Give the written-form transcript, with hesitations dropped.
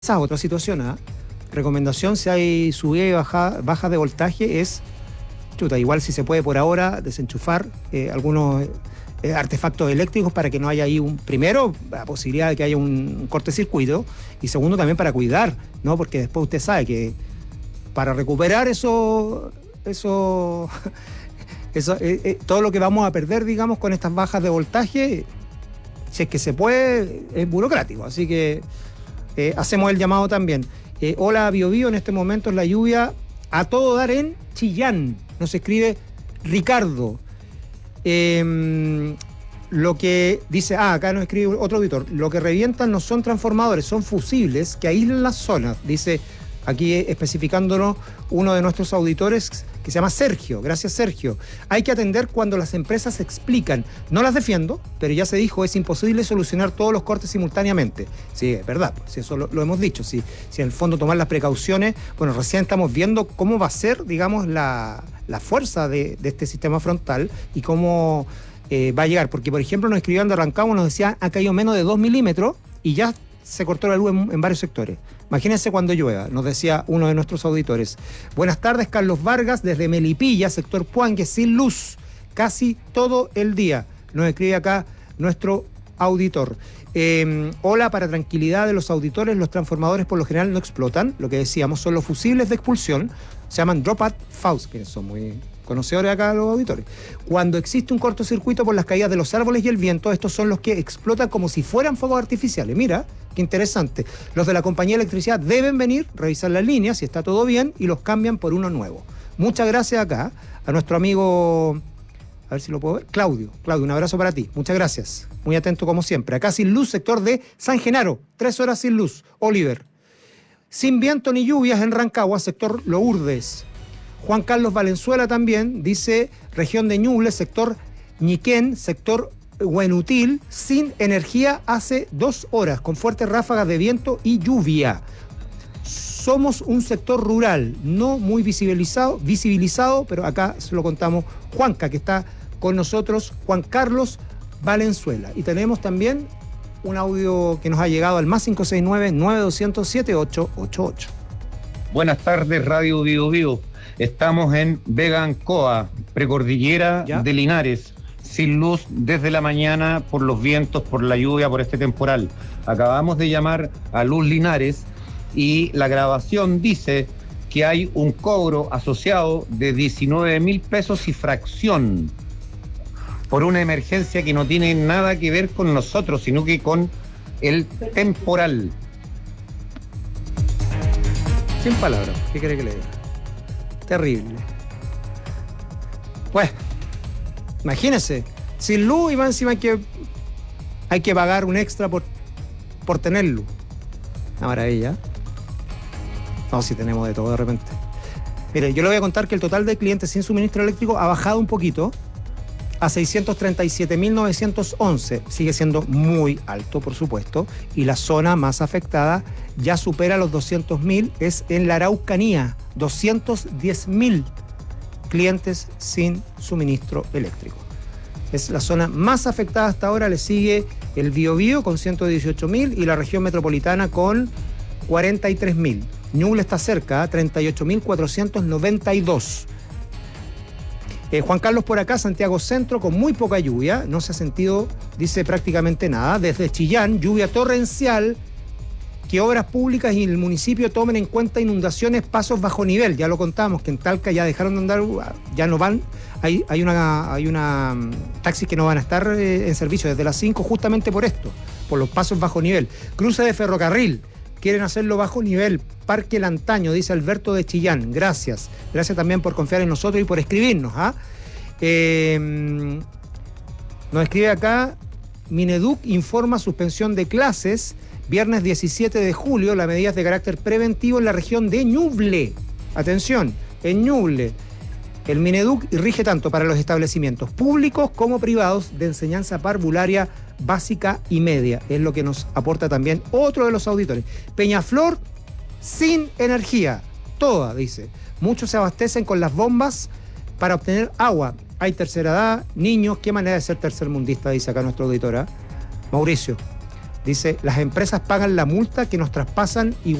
Esa es otra situación, ¿ah? Recomendación si hay subida y baja de voltaje es, igual si se puede por ahora desenchufar algunos artefactos eléctricos para que no haya ahí primero, la posibilidad de que haya un cortocircuito, y segundo también para cuidar, ¿no? Porque después usted sabe que para recuperar eso todo lo que vamos a perder, digamos, con estas bajas de voltaje, si es que se puede, es burocrático. Así que hacemos el llamado también. Hola Biobío, en este momento es la lluvia a todo dar en Chillán. Nos escribe Ricardo. Lo que dice, acá nos escribe otro auditor, lo que revientan no son transformadores, son fusibles que aíslan las zonas. Dice aquí especificándonos uno de nuestros auditores que se llama Sergio. Gracias, Sergio. Hay que atender cuando las empresas explican. No las defiendo, pero ya se dijo, es imposible solucionar todos los cortes simultáneamente. Sí, es verdad, si eso lo hemos dicho. Si en el fondo tomar las precauciones, bueno, recién estamos viendo cómo va a ser, digamos, la fuerza de este sistema frontal y cómo va a llegar. Porque, por ejemplo, nos escribían de Rancagua, nos decía, ha caído menos de 2 milímetros y ya se cortó la luz en varios sectores. Imagínense cuando llueva, nos decía uno de nuestros auditores. Buenas tardes, Carlos Vargas, desde Melipilla, sector Puangue, sin luz, casi todo el día. Nos escribe acá nuestro auditor. Hola, para tranquilidad de los auditores, los transformadores por lo general no explotan. Lo que decíamos, son los fusibles de expulsión, se llaman drop-out fouls, que son muy conocedores acá los auditores. Cuando existe un cortocircuito por las caídas de los árboles y el viento, estos son los que explotan como si fueran fuegos artificiales. Mira, qué interesante. Los de la compañía de electricidad deben venir, revisar las líneas, si está todo bien, y los cambian por uno nuevo. Muchas gracias acá a nuestro amigo, a ver si lo puedo ver, Claudio, un abrazo para ti. Muchas gracias. Muy atento como siempre. Acá sin luz, sector de San Genaro, 3 horas sin luz. Oliver. Sin viento ni lluvias en Rancagua, sector Lourdes. Juan Carlos Valenzuela también dice, región de Ñuble, sector Ñiquén, sector Huenutil, sin energía hace 2 horas, con fuertes ráfagas de viento y lluvia. Somos un sector rural, no muy visibilizado, pero acá se lo contamos Juanca, que está con nosotros, Juan Carlos Valenzuela. Y tenemos también un audio que nos ha llegado al más 569-9200-7888. Buenas tardes, Radio Biobío. Estamos en Vega Ancoa, precordillera de Linares, sin luz desde la mañana por los vientos, por la lluvia, por este temporal. Acabamos de llamar a Luz Linares y la grabación dice que hay un cobro asociado de 19.000 pesos y fracción por una emergencia que no tiene nada que ver con nosotros, sino que con el temporal. Sin palabras, ¿qué quiere que le diga? Terrible. Pues, imagínense, sin luz y más encima hay que pagar un extra por tener luz. Una maravilla. No, si tenemos de todo de repente. Mire, yo le voy a contar que el total de clientes sin suministro eléctrico ha bajado un poquito a 637.911. Sigue siendo muy alto, por supuesto, y la zona más afectada ya supera los 200.000, es en la Araucanía, 210.000 clientes sin suministro eléctrico. Es la zona más afectada hasta ahora, le sigue el Biobío con 118.000 y la región metropolitana con 43.000. Ñuble está cerca, 38.492. Juan Carlos por acá, Santiago Centro, con muy poca lluvia, no se ha sentido, dice, prácticamente nada. Desde Chillán, lluvia torrencial, que obras públicas y el municipio tomen en cuenta inundaciones, pasos bajo nivel. Ya lo contamos, que en Talca ya dejaron de andar, ya no van, hay una taxis que no van a estar en servicio desde las 5 justamente por esto, por los pasos bajo nivel. Cruce de ferrocarril, quieren hacerlo bajo nivel. Parque Lantaño, dice Alberto de Chillán. Gracias. Gracias también por confiar en nosotros y por escribirnos. Nos escribe acá, Mineduc informa suspensión de clases. Viernes 17 de julio, la medida es de carácter preventivo en la región de Ñuble. Atención, en Ñuble. El Mineduc rige tanto para los establecimientos públicos como privados de enseñanza parvularia básica y media. Es lo que nos aporta también otro de los auditores. Peñaflor, sin energía. Toda, dice. Muchos se abastecen con las bombas para obtener agua. Hay tercera edad, niños. Qué manera de ser tercermundista, dice acá nuestra auditora. Mauricio. Dice, las empresas pagan la multa que nos traspasan igual